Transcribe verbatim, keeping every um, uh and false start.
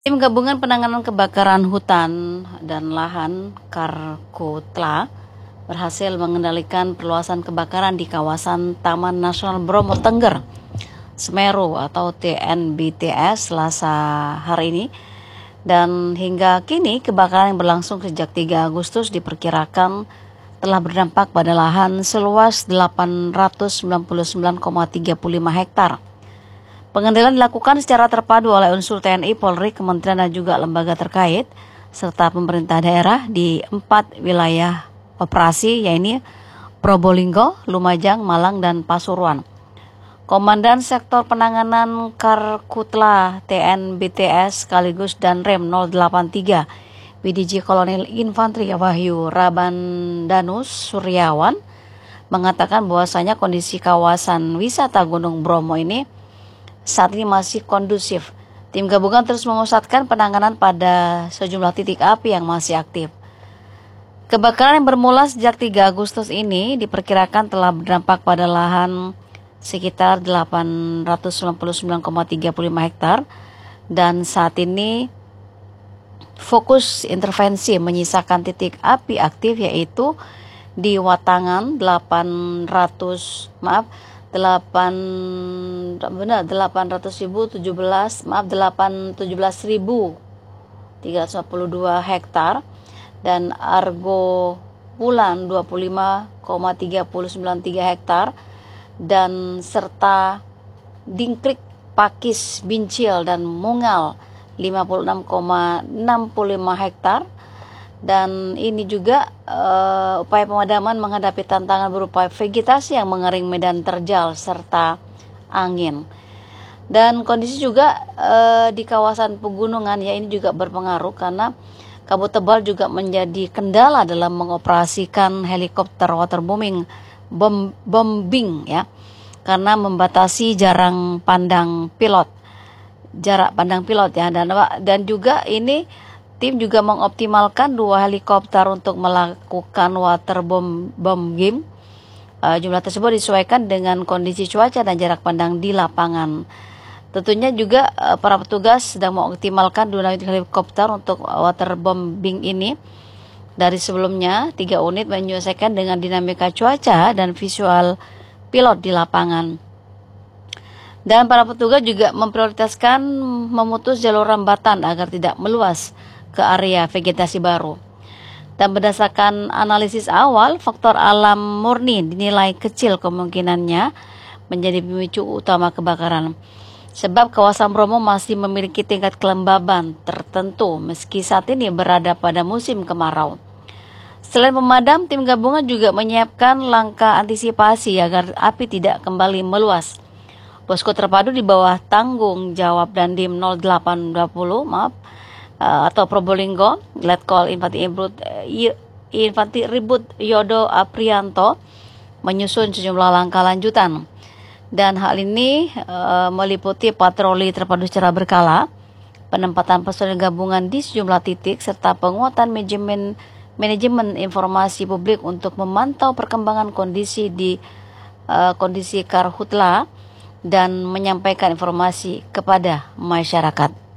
Tim Gabungan Penanganan Kebakaran Hutan dan Lahan Karhutla berhasil mengendalikan perluasan kebakaran di kawasan Taman Nasional Bromo Tengger, Semeru atau T N B T S Selasa hari ini. Dan hingga kini kebakaran yang berlangsung sejak tiga Agustus diperkirakan telah berdampak pada lahan seluas delapan ratus sembilan puluh sembilan koma tiga lima hektar. Pengendalian dilakukan secara terpadu oleh unsur T N I, Polri, Kementerian dan juga lembaga terkait, serta pemerintah daerah di empat wilayah operasi, yaitu Probolinggo, Lumajang, Malang, dan Pasuruan. Komandan Sektor Penanganan Karhutla T N B T S sekaligus Danrem nol delapan tiga B D J Kolonel Infanteri Wahyu Rabandanus Suryawan mengatakan bahwasanya kondisi kawasan wisata Gunung Bromo ini saat ini masih kondusif. Tim gabungan terus memusatkan penanganan pada sejumlah titik api yang masih aktif. Kebakaran yang bermula sejak tiga Agustus ini diperkirakan telah berdampak pada lahan sekitar delapan ratus sembilan puluh sembilan koma tiga lima hektar dan saat ini fokus intervensi menyisakan titik api aktif yaitu di Watangan delapan ratus maaf delapan benar delapan ratus ribu tujuh belas maaf delapan tujuh belas ribu tiga ratus lima puluh dua hektar dan Argo Bulan dua puluh lima koma tiga sembilan tiga hektar dan serta Dingkrik, Pakis, Bincil dan Mungal lima puluh enam koma enam lima hektar. Dan ini juga uh, upaya pemadaman menghadapi tantangan berupa vegetasi yang mengering, medan terjal, serta angin. Dan kondisi juga uh, di kawasan pegunungan ya ini juga berpengaruh karena kabut tebal juga menjadi kendala dalam mengoperasikan helikopter waterbombing bom, bombing ya karena membatasi jarang pandang pilot jarak pandang pilot ya dan dan juga ini tim juga mengoptimalkan dua helikopter untuk melakukan waterbombing. Uh, jumlah tersebut disesuaikan dengan kondisi cuaca dan jarak pandang di lapangan. Tentunya juga uh, para petugas sedang mengoptimalkan dua unit helikopter untuk waterbombing ini. Dari sebelumnya, tiga unit menyesuaikan dengan dinamika cuaca dan visual pilot di lapangan. Dan para petugas juga memprioritaskan memutus jalur rambatan agar tidak meluas ke area vegetasi baru. Dan berdasarkan analisis awal, faktor alam murni dinilai kecil kemungkinannya menjadi pemicu utama kebakaran. Sebab kawasan Bromo masih memiliki tingkat kelembaban tertentu meski saat ini berada pada musim kemarau. Selain pemadam, tim gabungan juga menyiapkan langkah antisipasi agar api tidak kembali meluas. Posko terpadu di bawah tanggung jawab Dandim nol delapan dua nol maaf uh, atau Probolinggo, Letkol Infanteri Ribut, uh, Infanteri Ribut Yodo Aprianto menyusun sejumlah langkah lanjutan. Dan hal ini uh, meliputi patroli terpadu secara berkala, penempatan personil gabungan di sejumlah titik serta penguatan manajemen manajemen informasi publik untuk memantau perkembangan kondisi di uh, kondisi Karhutla dan menyampaikan informasi kepada masyarakat.